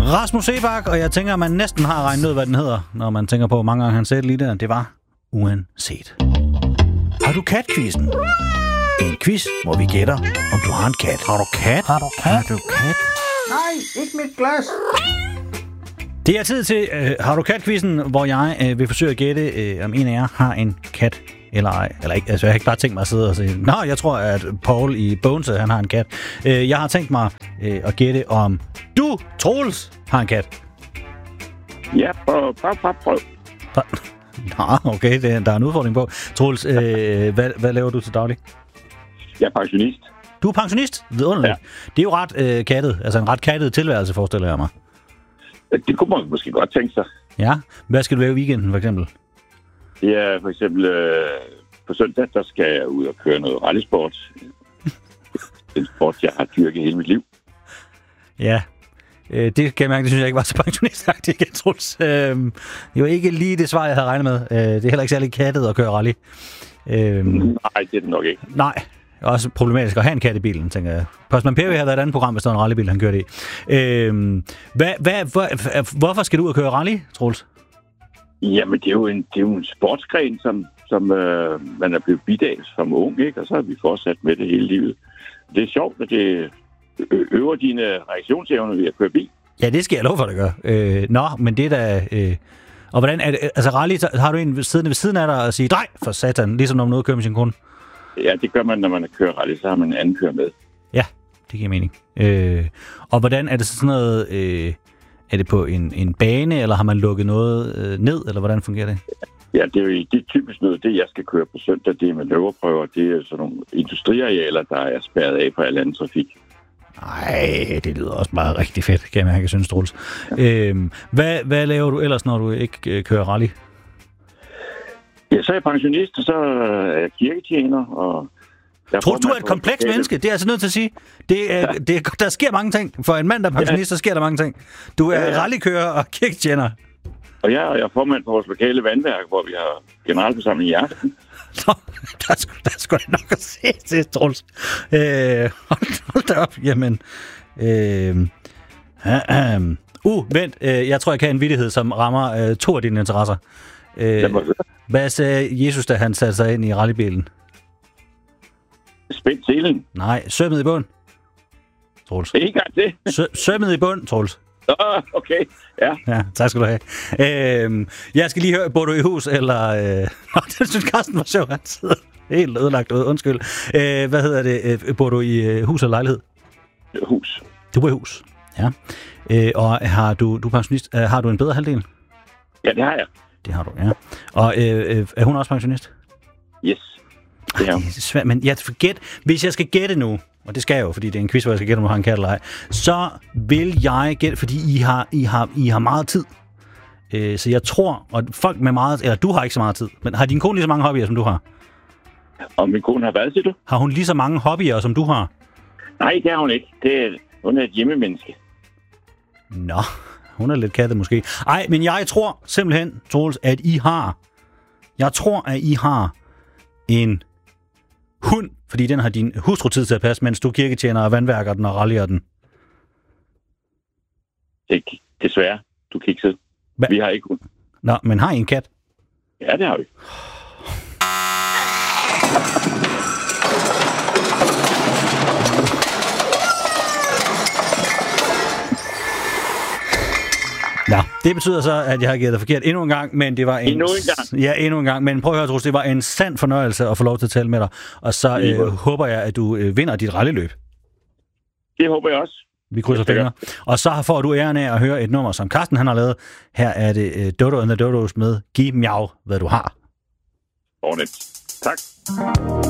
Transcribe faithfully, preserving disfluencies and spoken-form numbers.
Rasmus Seebach, og jeg tænker, at man næsten har regnet ud, hvad den hedder, når man tænker på, hvor mange gange han sagde det lige der. Det var uanset. Har du kat-quizzen? En quiz, hvor vi gætter, om du har en kat. Har du kat? Har du kat? Har du kat? Nej, ikke mit glas. Det er tid til øh, Har du kat-quizzen, hvor jeg øh, vil forsøge at gætte, øh, om en af jer har en kat eller ej. Eller ikke, altså jeg har ikke bare tænkt mig at sidde og sige, nå, jeg tror, at Paul i Bones, han har en kat. Øh, jeg har tænkt mig øh, at gætte, om du, Troels, har en kat. Ja, prøv, prøv, prøv, prøv. Nå, okay, det, der er en udfordring på. Troels, øh, hvad, hvad laver du til daglig? Jeg er pensionist. Du er pensionist? Vidunderligt. Ja. Det er jo ret øh, kattet, altså en ret kattet tilværelse, forestiller jeg mig. Det kunne man måske godt tænke sig. Ja, hvad skal du lave i weekenden, for eksempel? Det er for eksempel øh, på søndag, der skal jeg ud og køre noget rallysport. En sport, jeg har dyrket hele mit liv. Ja, øh, det kan jeg mærke, det synes jeg ikke var så pensionistagtigt igen, Troels. Øh, det var ikke lige det svar, jeg havde regnet med. Øh, det er heller ikke særlig kattet at køre rally. Øh, Nej, det er det nok ikke. Nej, også problematisk at have en kat i bilen, tænker jeg. Postman Perry havde været et andet program, hvis der var en rallybil, han kørte i. Øh, hvad, hvad, hvor, hvorfor skal du ud og køre rally, Troels? Jamen, det er jo en, det er jo en sportsgren, som, som øh, man er blevet bidt af som ung, ikke? Og så har vi fortsat med det hele livet. Det er sjovt, at det øver dine reaktionsevner ved at køre bil. Ja, det skal jeg love for, det gør. Øh, nå, men det er da... Øh, og hvordan er det... Altså, rally, har du en siddende ved siden af dig og sige, nej, for satan, ligesom når man ude kører med sin kone? Ja, det gør man, når man kører rally, så har man en anden kører med. Ja, det giver mening. Øh, og hvordan er det sådan noget... Øh, er det på en, en bane, eller har man lukket noget øh, ned, eller hvordan fungerer det? Ja, det er jo det er typisk noget, det jeg skal køre på søndag, det er med løverprøver, det er sådan nogle industriarealer, der er spærret af for al anden trafik. Nej, det lyder også bare rigtig fedt, kan jeg mærke, jeg synes, Troels. Ja. Øhm, hvad, hvad laver du ellers, når du ikke øh, kører rally? Ja, så er jeg pensionist, og så er jeg kirketjener, og... Troels, du er et komplekst menneske, det er altså nødt til at sige. Det er, ja. det er, der sker mange ting. For en mand, der er pensionist, ja. så sker der mange ting. Du er ja, ja. rallykører og kirketjener. Og jeg, jeg er formand på vores lokale vandværk, hvor vi har generalforsamling i aften. Nå, der skulle der skulle nok at se til, Troels. Øh, hold, hold da op, jamen. Øh, øh, øh. Uh, vent, øh, jeg tror, jeg kan en vittighed, som rammer øh, to af dine interesser. Øh, hvad sagde Jesus, da han satte sig ind i rallybilen? Spændt selen. Nej, sømmet i bund. Troels. Ikke engang det. Sø- sømmet i bund, Troels. Åh, okay. Ja. Ja, tak skal du have. Øh, jeg skal lige høre, bor du i hus, eller... Øh... Nå, det synes Carsten var sjovt, han sidder helt ødelagt ud. Undskyld. Øh, hvad hedder det? Øh, bor du i øh, hus eller lejlighed? Hus. Du bor i hus, ja. Øh, og har du, du er pensionist. Øh, har du en bedre halvdel? Ja, det har jeg. Det har du, ja. Og øh, er hun også pensionist? Yes. Det er, Ej, det er svært, men jeg forget, hvis jeg skal gætte nu, og det skal jeg jo, fordi det er en quiz, hvor jeg skal gætte, om du har en kat eller ej, så vil jeg gætte, fordi I har, I har, I har meget tid. Øh, så jeg tror, og folk med meget, eller du har ikke så meget tid, men har din kone lige så mange hobbyer, som du har? Og min kone har hvad, siger du? Har hun lige så mange hobbyer, som du har? Nej, det har hun ikke. Det er, hun er et hjemmemenneske. Nå, hun er lidt kattet måske. Ej, men jeg tror simpelthen, Troels, at I har, jeg tror, at I har en hund, fordi den har din hustru tid til at passe, mens du kirketjener og vandværker den og rallyer den. Det, desværre, du kiksede. Hva? Vi har ikke hund. Nå, men har I en kat? Ja, det har vi. Ja, det betyder så, at jeg har givet dig forkert endnu en gang, men det var en... Endnu en gang? Ja, endnu en gang. Men prøv at høre, Troels, det var en sand fornøjelse at få lov til at tale med dig. Og så øh, håber jeg, at du øh, vinder dit rallyløb. Det håber jeg også. Vi krydser fingre. Og så får du æren af at høre et nummer, som Carsten han har lavet. Her er det øh, Dodo and the Dodos med Giv Miau, hvad du har. Ordentligt. Tak.